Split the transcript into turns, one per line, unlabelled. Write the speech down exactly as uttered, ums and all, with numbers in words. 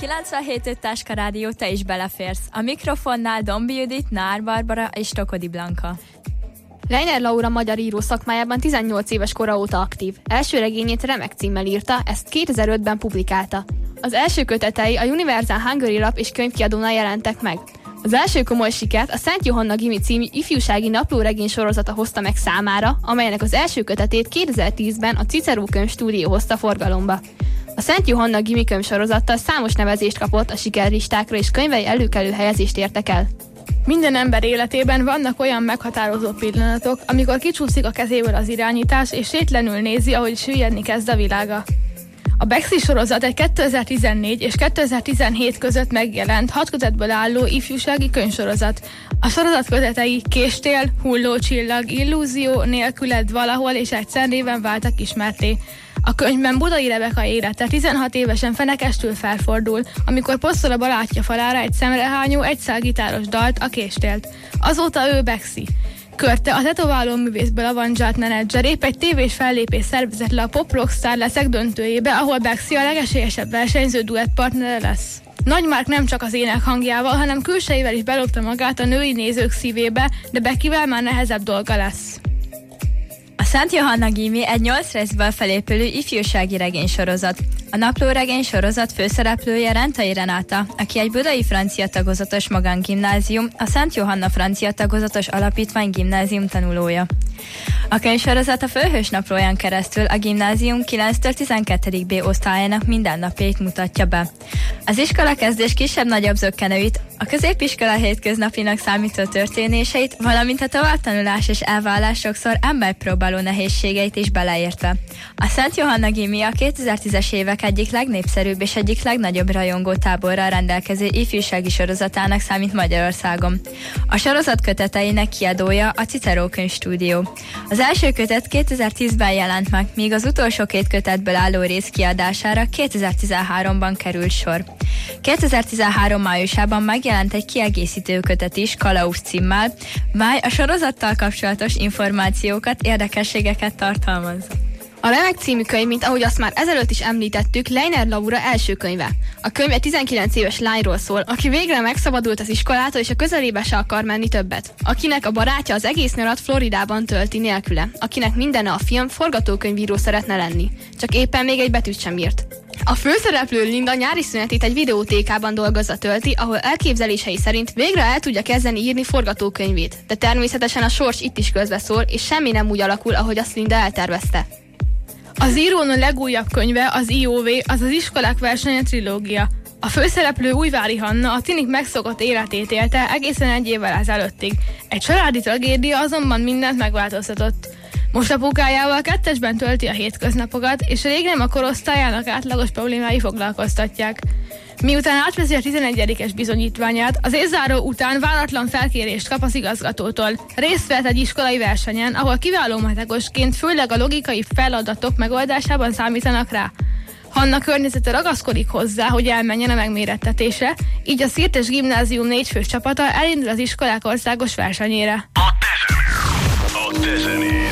kilencvenhét öt Táska Rádió, te is beleférsz. A mikrofonnál Dombi Judit, Nár Barbara és Tokodi Blanka.
Leiner Laura magyar író szakmájában tizennyolc éves kora óta aktív. Első regényét Remek címmel írta, ezt kétezer-ötben publikálta. Az első kötetei a Universal Hungary lap és könyvkiadónál jelentek meg. Az első komoly sikert a Szent Johanna Gimi című ifjúsági naplóregény sorozata hozta meg számára, amelynek az első kötetét kétezer-tízben a Cicero Könyv Stúdió hozta forgalomba. A Szent Johanna Gimi könyvsorozattal számos nevezést kapott a sikerlistákra, és könyvei előkelő helyezést értek el.
Minden ember életében vannak olyan meghatározó pillanatok, amikor kicsúszik a kezéből az irányítás, és sétlenül nézi, ahogy süllyedni kezd a világa. A Bexi sorozat egy kétezer-tizennégy és kétezer-tizenhét között megjelent hat kötetből álló ifjúsági könyvsorozat. A sorozat kötetei Késtél, Hullócsillag, Illúzió, Nélküled, Valahol és Egyszer néven váltak ismerté. A könyvben Budai Rebeka élete tizenhat évesen fenekestül felfordul, amikor posztol a barátja falára egy szemrehányó, egyszálgitáros dalt, a Késtélt. Azóta ő Bexi. Körte, a tetováló művészből avanzsált menedzser épp egy tévés fellépés szervezett le a Pop Rockstar leszek döntőjébe, ahol Bexi a legesélyesebb versenyző duettpartnere lesz. Nagy Márk nem csak az ének hangjával, hanem külsejével is belopta magát a női nézők szívébe, de Bekivel már nehezebb dolga lesz.
A Szent Johanna Gimi egy nyolc részből felépülő ifjúsági regénysorozat. A naplóregény sorozat főszereplője Rentai Renáta, aki egy budai francia tagozatos magángimnázium, a Szent Johanna francia tagozatos alapítvány gimnázium tanulója. A könyvsorozat a főhős naplóján keresztül a gimnázium kilenctől tizenkettedik B osztályának mindennapjait mutatja be. Az iskola kezdés kisebb-nagyobb zökkenőit, a középiskola hétköznapinak számító történéseit, valamint a továbbtanulás és elvállás sokszor emberpróbáló nehézségeit is beleértve. A Szent Johanna Gimi a kétezer-tízes évek egyik legnépszerűbb és egyik legnagyobb rajongó táborral rendelkező ifjúsági sorozatának számít Magyarországon. A sorozat köteteinek kiadója a Cicero Könyv Stúdió. Az első kötet kétezer-tízben jelent meg, míg az utolsó két kötetből álló rész kiadására kétezer-tizenháromban került sor. kétezer-tizenhárom májusában megjelent egy kiegészítő kötet is, Kalauz címmel, mely a sorozattal kapcsolatos információkat, érdekességeket tartalmaz.
A Remek című könyv, mint ahogy azt már ezelőtt is említettük, Leiner Laura első könyve. A könyv egy tizenkilenc éves lányról szól, aki végre megszabadult az iskolától, és a közelébe se akar menni többet. Akinek a barátja az egész nyarat Floridában tölti nélküle. Akinek mindene a film, forgatókönyvíró szeretne lenni. Csak éppen még egy betűt sem írt. A főszereplő Linda nyári szünetét egy videótékában dolgozza tölti, ahol elképzelései szerint végre el tudja kezdeni írni forgatókönyvét. De természetesen a sors itt is közbeszól, és semmi nem úgy alakul, ahogy azt Linda eltervezte.
Az írón legújabb könyve, az I O V, az az iskolák versenye trilógia. A főszereplő Újvári Hanna a tinik megszokott életét élte egészen egy évvel ezelőttig. Egy családi tragédia azonban mindent megváltoztatott. Most apukájával kettesben tölti a hétköznapokat, és rég nem a korosztályának átlagos problémái foglalkoztatják. Miután átveszi a tizenegyedikes bizonyítványát, az évzáró után váratlan felkérést kap az igazgatótól. Részt vett egy iskolai versenyen, ahol kiváló matekosként főleg a logikai feladatok megoldásában számítanak rá. Hanna környezete ragaszkodik hozzá, hogy elmenjen a megmérettetésre, így a Szirtes Gimnázium négyfős csapata elindul az iskolák országos versenyére.
A te zenéd.